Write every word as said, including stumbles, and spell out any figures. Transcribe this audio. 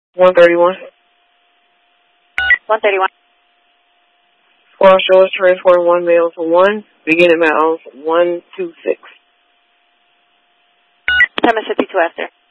one thirty-one. one thirty-one. Squad shows transport one male to one, beginning miles one two six. Time is fifty-two after.